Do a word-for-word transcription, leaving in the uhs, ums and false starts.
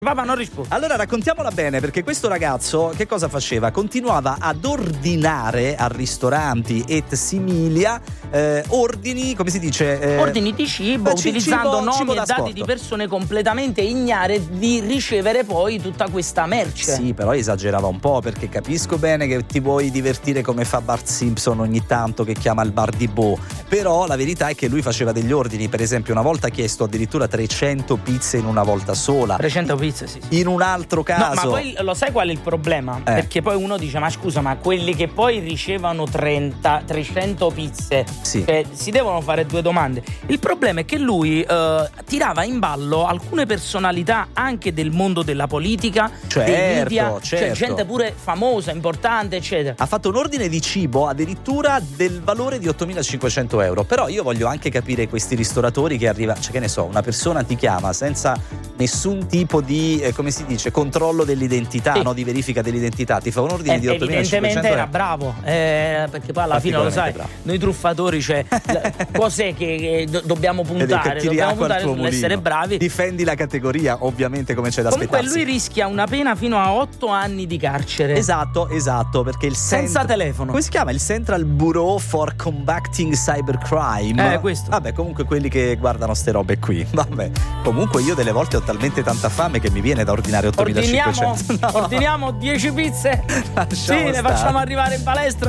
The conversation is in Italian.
Papà non risponde. Allora raccontiamola bene, perché questo ragazzo che cosa faceva? Continuava ad ordinare a ristoranti et similia eh, ordini, come si dice? Eh, ordini di cibo, eh, c- utilizzando cibo, nomi cibo e da dati asporto. di persone completamente ignare di ricevere poi tutta questa merce. Sì, però esagerava un po', perché capisco bene che ti vuoi divertire come fa Bart Simpson ogni tanto che chiama il bar di Bo, però la verità è che lui faceva degli ordini. Per esempio una volta ha chiesto addirittura trecento pizze in una volta sola. trecento pizze, sì, sì. In un altro caso. No, ma poi lo sai qual è il problema? Eh. Perché poi uno dice: ma scusa, ma quelli che poi ricevono trenta, trecento pizze, Sì. cioè, si devono fare due domande. Il problema è che lui eh, tirava in ballo alcune personalità anche del mondo della politica, Certo, dei media, cioè certo. gente pure famosa, importante, eccetera. Ha fatto un ordine di cibo addirittura del valore di ottomilacinquecento euro. Però io voglio anche capire questi ristoratori che arriva, cioè che ne so, una persona ti chiama senza nessun tipo di eh, come si dice, controllo dell'identità, Sì. no, di verifica dell'identità, ti fa un ordine Eh, di ottomilacinquecento evidentemente era euro. bravo, eh, perché poi alla fine lo sai, Particolarmente noi truffatori, cioè, la- cos'è che, che do- dobbiamo Vedi, puntare? che tiri Dobbiamo acqua al puntare tuo sull'essere mulino. bravi. Difendi la categoria, ovviamente, come c'è da Comunque aspettarsi. lui rischia una pena fino a otto anni di carcere. Esatto, esatto, perché il Senza cent- telefono. Come si chiama? Il Central Bureau for Combating Cybercrime. Eh, questo. Vabbè, comunque quelli che guardano ste robe qui. Vabbè. Comunque io delle volte ho talmente tanta fame che mi viene da ordinare Ordiniamo, ottomilacinquecento. No. ordiniamo dieci pizze. Lasciamo Sì, le stare. facciamo arrivare in palestra.